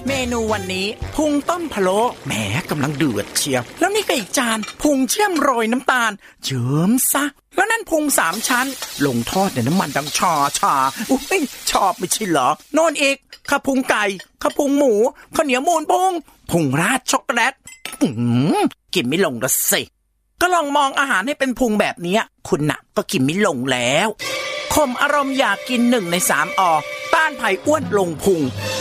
เมนูวันนี้พุงต้มพะโล้แหมกำลังเดือดเชียวแล้วนี่ก็อีกจานพุงเชื่อมโรยน้ำตาลเจิมซะแล้วนั่นพุง3 ชั้นลงทอดในน้ำมันดังชาอุ้ยชอบไม่ใช่เหรอโน่นอีกข้าวพุงไก่ข้าวพุงหมูข้าวเหนียวมูนพุงราดช็อกโกแลตกินไม่ลงละสิก็ลองมองอาหารให้เป็นพุงแบบนี้คุณน่ะก็กินไม่ลงแล้วข่มอารมณ์อยากกิน1 ใน 3 ต้านภัยอ้วนลงพุง